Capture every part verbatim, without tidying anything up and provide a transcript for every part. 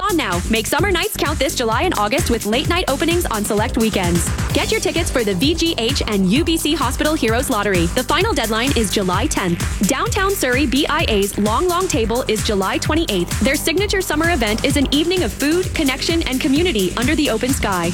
on now. Make summer nights count this July and August with late night openings on select weekends. Get your tickets for the V G H and U B C Hospital Heroes Lottery. The final deadline is July tenth. Downtown Surrey B I A's Long Long Table is July twenty-eighth. Their signature summer event is an evening of food, connection, and community under the open sky.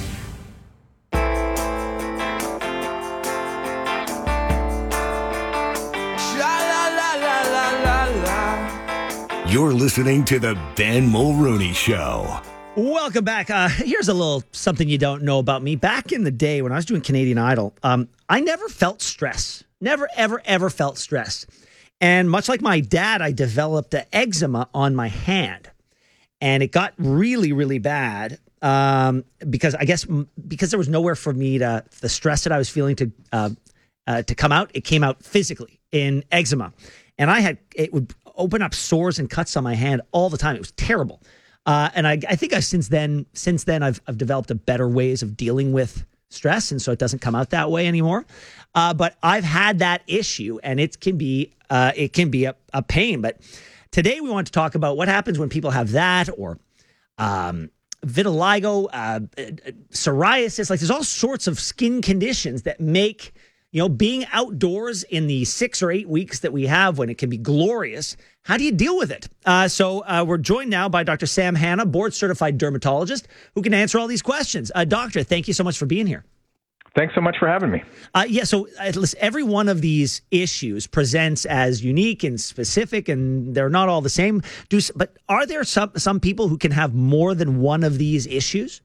You're listening to the Ben Mulrooney Show. Welcome back. Uh, here's a little something you don't know about me. Back in the day when I was doing Canadian Idol, um, I never felt stress. Never, ever, ever felt stress. And much like my dad, I developed an eczema on my hand. And it got really, really bad um, because I guess because there was nowhere for me to, the stress that I was feeling to uh, uh, to come out, it came out physically in eczema. And I had, it would open up sores and cuts on my hand all the time. It was terrible. Uh, and I, I think I since then, since then I've, I've developed a better ways of dealing with stress. And so it doesn't come out that way anymore. Uh, but I've had that issue and it can be, uh, it can be a, a pain. But today we want to talk about what happens when people have that or um, vitiligo, uh, psoriasis. Like there's all sorts of skin conditions that make, you know, being outdoors in the six or eight weeks that we have when it can be glorious, how do you deal with it? Uh, so uh, we're joined now by Doctor Sam Hanna, board-certified dermatologist, who can answer all these questions. Uh, doctor, thank you so much for being here. Thanks so much for having me. Uh, yeah, so at least every one of these issues presents as unique and specific, and they're not all the same. Do, but are there some, some people who can have more than one of these issues?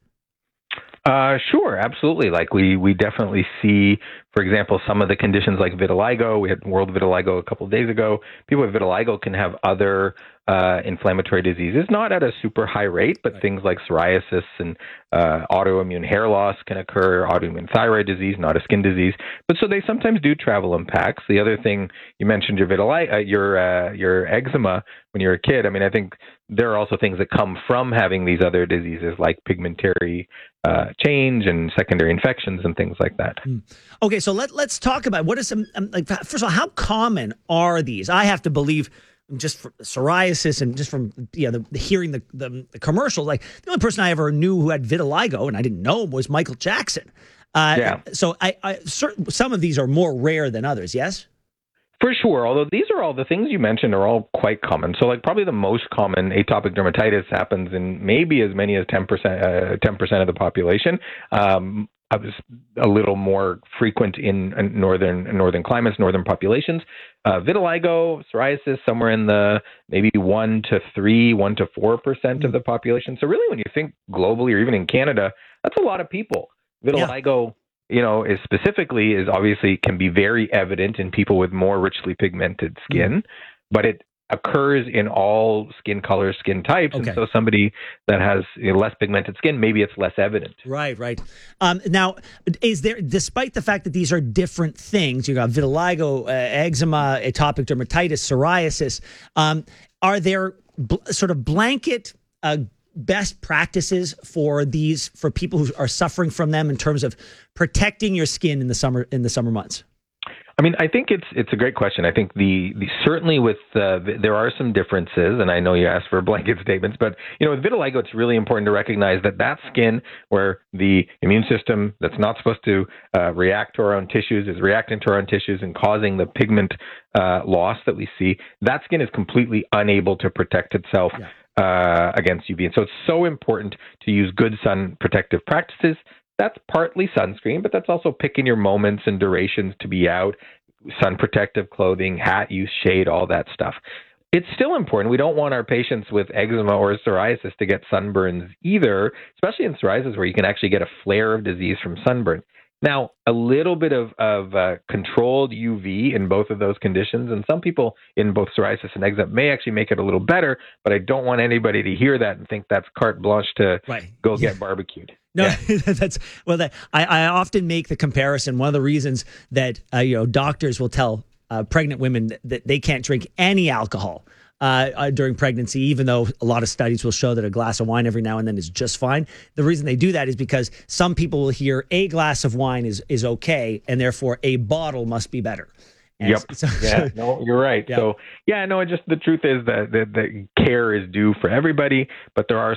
Uh, sure, absolutely. Like we, we definitely see, for example, some of the conditions like vitiligo. We had World Vitiligo a couple of days ago. People with vitiligo can have other uh, inflammatory diseases, not at a super high rate, but right. Things like psoriasis and uh, autoimmune hair loss can occur, autoimmune thyroid disease, not a skin disease. But so they sometimes do travel impacts. The other thing you mentioned, your vitiligo, uh, your uh, your eczema when you're a kid. I mean, I think there are also things that come from having these other diseases like pigmentary uh, change and secondary infections and things like that. Mm. Okay, so let, let's talk about what is some, um, like, first of all, how common are these? I have to believe just for psoriasis and just from you know, the, hearing the, the, the commercials, like the only person I ever knew who had vitiligo, and I didn't know him, was Michael Jackson. Uh, yeah. So I, I certain, some of these are more rare than others, yes? For sure, although these are all, the things you mentioned are all quite common. So like probably the most common atopic dermatitis happens in maybe as many as ten percent, uh, ten percent of the population. Um, I was a little more frequent in northern northern climates, northern populations. Uh, vitiligo, psoriasis, somewhere in the maybe one to three, one to four percent of the population. So really, when you think globally or even in Canada, that's a lot of people. Vitiligo. Yeah. You know, is specifically is obviously can be very evident in people with more richly pigmented skin, mm-hmm. but it occurs in all skin colors, skin types. Okay. And so somebody that has you know, less pigmented skin, maybe it's less evident. Right, right. Um, now, is there, despite the fact that these are different things, you got vitiligo, uh, eczema, atopic dermatitis, psoriasis, um, are there bl- sort of blanket uh, best practices for these for people who are suffering from them in terms of protecting your skin in the summer in the summer months? I mean, I think it's it's a great question. I think the, the certainly with uh, the, there are some differences, and I know you asked for blanket statements, but you know, with vitiligo, it's really important to recognize that that skin where the immune system that's not supposed to uh, react to our own tissues is reacting to our own tissues and causing the pigment uh, loss that we see. That skin is completely unable to protect itself. Yeah. Uh, against U V. And so it's so important to use good sun protective practices. That's partly sunscreen, but that's also picking your moments and durations to be out, sun protective clothing, hat use, shade, all that stuff. It's still important. We don't want our patients with eczema or psoriasis to get sunburns either, especially in psoriasis where you can actually get a flare of disease from sunburn. Now, a little bit of, of uh, controlled U V in both of those conditions, and some people in both psoriasis and eczema may actually make it a little better, but I don't want anybody to hear that and think that's carte blanche to right. go get yeah. barbecued. No, yeah. that's well. That I, I often make the comparison. One of the reasons that uh, you know doctors will tell uh, pregnant women that they can't drink any alcohol uh, uh, during pregnancy, even though a lot of studies will show that a glass of wine every now and then is just fine. The reason they do that is because some people will hear a glass of wine is is okay, and therefore a bottle must be better. And yep. So, yeah. So, no, you're right. Yeah. So, yeah, no, just the truth is that, that, that care is due for everybody, but there are